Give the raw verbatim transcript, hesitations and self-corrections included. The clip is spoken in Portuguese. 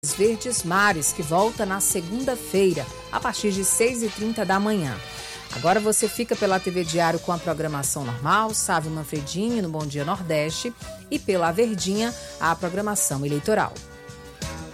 Verdes Mares, que volta na segunda-feira, a partir de seis e trinta da manhã. Agora você fica pela T V Diário com a programação normal, Sávio Manfredini no Bom Dia Nordeste, e pela Verdinha, a programação eleitoral.